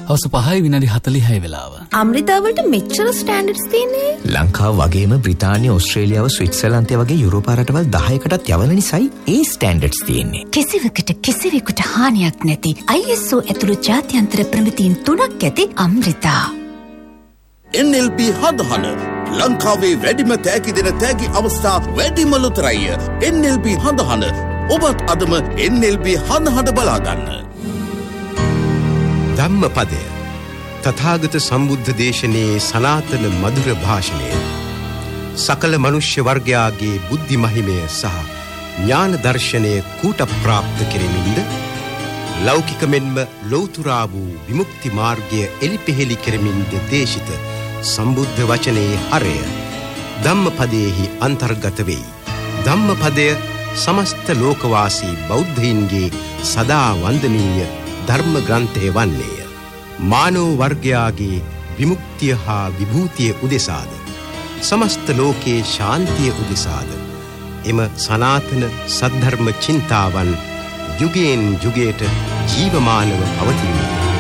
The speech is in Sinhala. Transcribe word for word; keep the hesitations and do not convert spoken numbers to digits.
හවස පහයි විනාඩි හතළිහයි වෙලාව. අම්රිතාවලට මෙච්චර ස්ටෑන්ඩඩ්ස් තියෙන්නේ? ලංකාව වගේම බ්‍රිතාන්‍ය, ඕස්ට්‍රේලියාව, ස්විට්සර්ලන්තය වගේ යුරෝපා රටවල් දහයකටත් යවන නිසායි ඒ ස්ටෑන්ඩඩ්ස් තියෙන්නේ. කිසිවකට කිසිවෙකුට හානියක් නැති I S O ඇතුළු ජාත්‍යන්තර ප්‍රමිතීන් තුනක් ඇති අම්රිතා. N L B හඳහන ලංකාවේ වැඩිම තෑගි දෙන තෑගි අවස්ථා වැඩිම ලොතරැය. N L B හඳහන ඔබත් අදම N L B හඳහන බලාගන්න. ධම්මපදය තථාගත සම්බුද්ධ දේශනයේ සනාතන මధుර භාෂණය සකල මනුෂ්‍ය වර්ගයාගේ බුද්ධි මහිමය සහ ඥාන දර්ශනය කූට ප්‍රාප්ත කෙරෙමින්ද ලෞකික මෙන්ම ලෞතුරා වූ විමුක්ති මාර්ගය එලිපෙහෙලි කෙරෙමින්ද දේශිත සම්බුද්ධ වචනයේ හරය ධම්මපදයෙහි අන්තර්ගත වෙයි. ධම්මපදය සමස්ත ලෝකවාසී බෞද්ධයින්ගේ සදා වන්දනීය ධර්ම ග්‍රන්ථය වන්නේය. මානව වර්ගයාගේ විමුක්තිය හා විභූතිය උදෙසාද සමස්ත ලෝකයේ ශාන්තිය උදෙසාද එම සනාතන සද්ධර්ම චින්තාවන් යුගයෙන් යුගයට ජීවමානව පවතින්නේ